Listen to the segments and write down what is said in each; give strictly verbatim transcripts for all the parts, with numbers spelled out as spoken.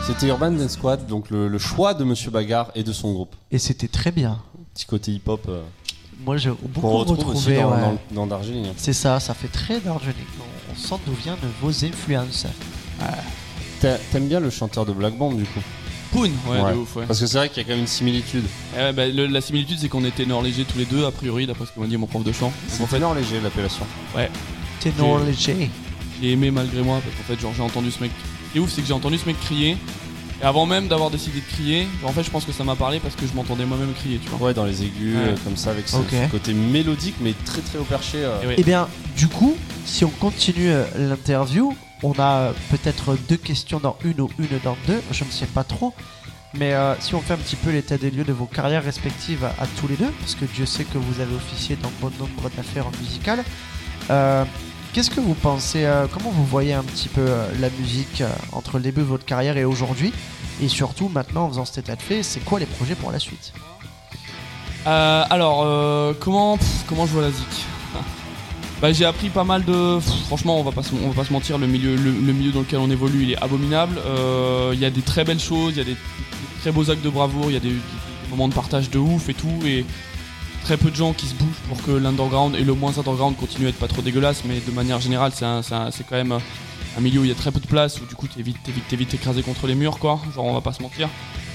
C'était Urban Dance Squad, donc le, le choix de Monsieur Bagarre et de son groupe. Et c'était très bien. Petit côté hip-hop. Euh, Moi j'ai beaucoup qu'on retrouve retrouvé. aussi dans, Ouais. dans, dans Darjeeling. C'est ça, ça fait très Darjeeling. On, on sent d'où viennent vos influences. Ah. T'a- T'aimes bien le chanteur de Black Band du coup? Poon, ouais, Ouais. de ouf, ouais. Parce que c'est vrai qu'il y a quand même une similitude. Eh ouais, bah, le- la similitude, c'est qu'on était Nord léger tous les deux, a priori, d'après ce que m'a dit mon prof de chant. C'est En fait, Ténor léger l'appellation. Ténor J'ai- léger. j'ai aimé malgré moi, parce qu'en fait, genre, j'ai entendu ce mec. Ce qui est ouf, c'est que j'ai entendu ce mec crier. Et avant même d'avoir décidé de crier, genre, en fait, je pense que ça m'a parlé parce que je m'entendais moi-même crier, tu vois. Ouais, dans les aigus, Ouais. euh, comme ça, avec ce, Ok. ce côté mélodique, mais très très haut perché. euh. Et ouais. Eh bien, du coup, si on continue euh, l'interview, on a euh, peut-être deux questions dans une ou une dans deux, je ne sais pas trop. Mais euh, si on fait un petit peu l'état des lieux de vos carrières respectives à, à tous les deux, parce que Dieu sait que vous avez officié dans bon nombre d'affaires musicales, euh, qu'est-ce que vous pensez, euh, comment vous voyez un petit peu euh, la musique euh, entre le début de votre carrière et aujourd'hui? Et surtout, maintenant, en faisant cet état de fait, c'est quoi les projets pour la suite? Euh, alors, euh, comment, pff, comment je vois la zik? Bah, j'ai appris pas mal de. Pff, franchement, on va pas se, on va pas se mentir, le milieu, le, le milieu dans lequel on évolue, il est abominable. Euh, Il y a des très belles choses, il y a des, des très beaux actes de bravoure, il y a des, des moments de partage de ouf et tout, et très peu de gens qui se bougent pour que l'underground et le moins underground continue à être pas trop dégueulasse, mais de manière générale, c'est, un, c'est, un, c'est quand même un milieu où il y a très peu de place, où du coup t'es vite, t'es vite, t'es vite écrasé contre les murs, quoi. Genre, on va pas se mentir.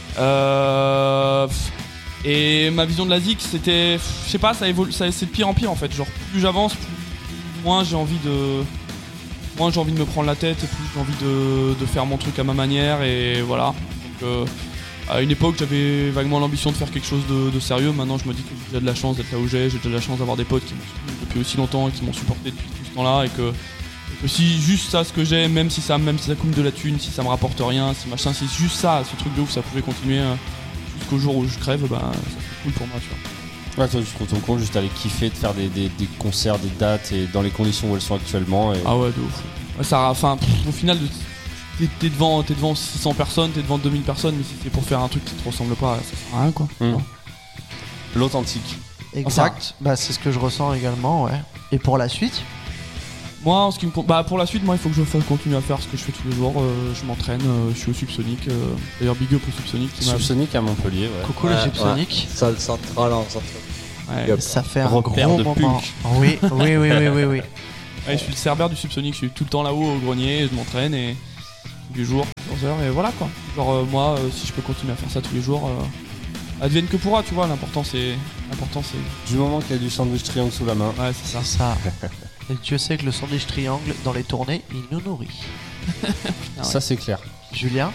Euh. Pff, Et ma vision de la zik, c'était, je sais pas, ça évolue, ça, c'est de pire en pire en fait. Genre plus j'avance, plus, moins j'ai envie de, moins j'ai envie de me prendre la tête et plus j'ai envie de, de faire mon truc à ma manière et voilà. Donc euh, à une époque j'avais vaguement l'ambition de faire quelque chose de, de sérieux. Maintenant je me dis que j'ai déjà de la chance d'être là où j'ai, j'ai déjà de la chance d'avoir des potes qui m'ont soutenu depuis aussi longtemps et qui m'ont supporté depuis tout ce temps-là et que, et que si juste ça ce que j'ai, même si ça, même si ça coûte de la thune, si ça me rapporte rien, si machin, si juste ça, ce truc de ouf, ça pouvait continuer. Euh, Jusqu'au jour où je crève, bah, ça serait cool pour moi, tu vois. Ouais, toi, tu te rends compte juste aller kiffer de faire des, des, des concerts, des dates et dans les conditions où elles sont actuellement. Et... Ah ouais, de ouf. Ouais, ça, enfin, pff, au final, t'es, t'es devant, t'es devant six cents personnes, t'es devant deux mille personnes, mais si c'est pour faire un truc qui te ressemble pas, ça sert à rien, quoi. Mmh. L'authentique. Exact, bah, c'est ce que je ressens également, ouais. Et pour la suite? Moi, en ce qui me compte, bah pour la suite, moi, il faut que je fasse, continue à faire ce que je fais tous les jours. Euh, je m'entraîne, euh, je suis au Subsonic. Euh, d'ailleurs, big up au Subsonic. Qui m'a... Subsonic à Montpellier, ouais. Coucou Ouais, le Subsonic. ouais. Salle centrale en centre. Ouais. Yep. Ça fait un Repère gros de moment. punk. Oui, oui, oui, oui, oui, oui. Ouais, je suis le cerbère du Subsonic. Je suis tout le temps là-haut au grenier, je m'entraîne et tous les jours, quatorze heures et voilà quoi. Genre euh, moi, euh, si je peux continuer à faire ça tous les jours, euh, advienne que pourra, tu vois. L'important c'est, l'important c'est. Du moment qu'il y a du sandwich triangle sous la main. Ouais, c'est ça. C'est ça. Et Dieu sait que le sandwich triangle, dans les tournées, il nous nourrit. Ah ouais. Ça, c'est clair. Julien?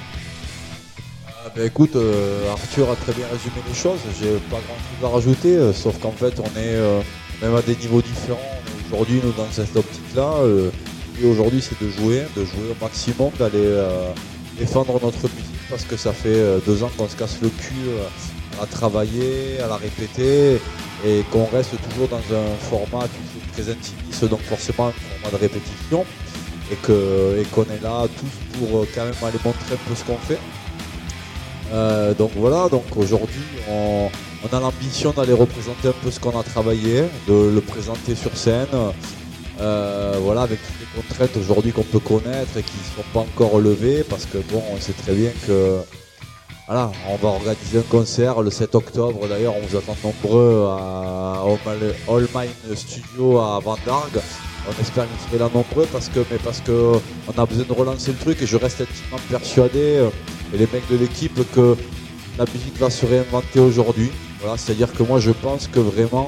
Ah bah écoute, euh, Arthur a très bien résumé les choses, j'ai pas grand chose à rajouter, euh, sauf qu'en fait on est euh, même à des niveaux différents. Aujourd'hui nous dans cette optique là, euh, et aujourd'hui c'est de jouer, de jouer au maximum, d'aller euh, défendre notre musique parce que ça fait euh, deux ans qu'on se casse le cul euh, à la travailler, à la répéter et qu'on reste toujours dans un format très intimiste, donc forcément un format de répétition et que et qu'on est là tous pour euh, quand même aller montrer un peu ce qu'on fait. Euh, donc voilà, donc aujourd'hui on, on a l'ambition d'aller représenter un peu ce qu'on a travaillé, de le présenter sur scène, euh, voilà, avec toutes les contraintes aujourd'hui qu'on peut connaître et qui ne sont pas encore relevées parce que bon, on sait très bien que voilà, on va organiser un concert le sept octobre, d'ailleurs on vous attend nombreux à All Mine Studio à Vendargue. On espère que vous serez là nombreux parce que, mais parce que on a besoin de relancer le truc et je reste intimement persuadé, et les mecs de l'équipe, que la musique va se réinventer aujourd'hui. Voilà, c'est-à-dire que moi je pense que vraiment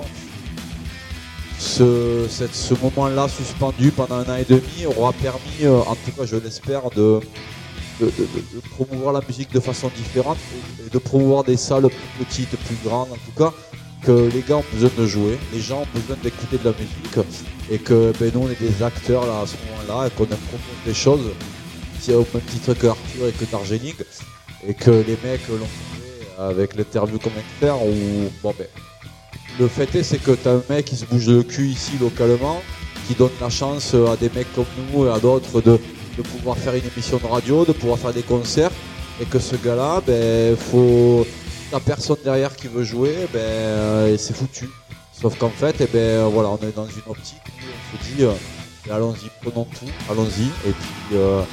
ce, cette, ce moment-là suspendu pendant un an et demi aura permis, euh, en tout cas je l'espère, de, de, de, de promouvoir la musique de façon différente et de promouvoir des salles plus petites, plus grandes en tout cas, que les gars ont besoin de jouer, les gens ont besoin d'écouter de la musique et que ben, nous on est des acteurs là, à ce moment-là et qu'on propose des choses au même titre que Arthur et que Darjeeling et que les mecs l'ont fait avec l'interview qu'on vient de faire où, bon, ben, le fait est c'est que t'as un mec qui se bouge le cul ici localement qui donne la chance à des mecs comme nous et à d'autres de, de pouvoir faire une émission de radio, de pouvoir faire des concerts et que ce gars-là, ben, faut... t'as personne derrière qui veut jouer, ben, euh, c'est foutu. Sauf qu'en fait, eh ben, voilà, on est dans une optique où on se dit, euh, allons-y, prenons tout, allons-y. Et puis, euh,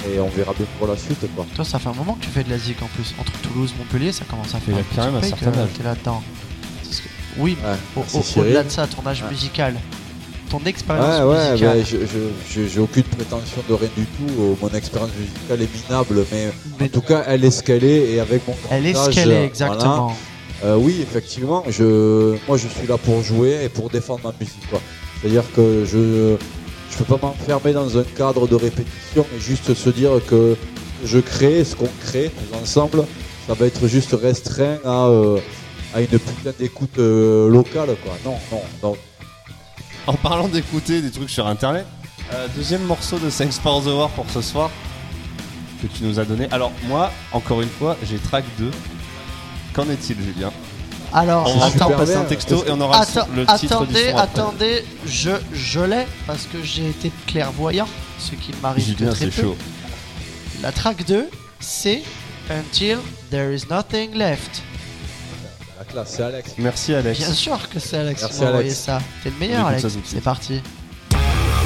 et on verra bien pour la suite, quoi. Toi, ça fait un moment que tu fais de la zik en plus. Entre Toulouse, Montpellier, ça commence à faire Il a un petit quand même un break, certain euh, âge. T'es là-dedans. Parce que- Oui, Ouais, au- merci au- Cyril. au-delà de ça, ton âge Ouais. musical, ton Ouais, expérience ouais, musicale. bah, je, je, je- j'ai aucune prétention de rien du tout. euh, Mon expérience musicale est minable, mais Mais en tout cas, elle est ce qu'elle est, et avec mon elle est ce âge, qu'elle est, voilà. exactement. Euh, oui, effectivement, je, moi je suis là pour jouer et pour défendre ma musique, quoi. C'est-à-dire que je je peux pas m'enfermer dans un cadre de répétition et juste se dire que ce que je crée, ce qu'on crée tous ensemble, ça va être juste restreint à, euh, à une putain d'écoute euh, locale, quoi. Non, non, non. En parlant d'écouter des trucs sur internet, euh, deuxième morceau de Thanks for the War pour ce soir que tu nous as donné. Alors moi, encore une fois, j'ai track deux. Qu'en est-il, Julien? Alors, On va attends, encore passer bien. un texto et on aura Attends, le titre du attendez, son après. attendez, je, je l'ai parce que j'ai été clairvoyant, ce qui m'arrive que Julien, très c'est peu. chaud. La track deux, c'est Until There Is Nothing Left. La classe, c'est Alex. Merci Alex. Bien sûr que c'est Alex Merci, qui m'a envoyé Alex. ça. T'es le On meilleur, écoute Alex. ça tout de suite. C'est parti.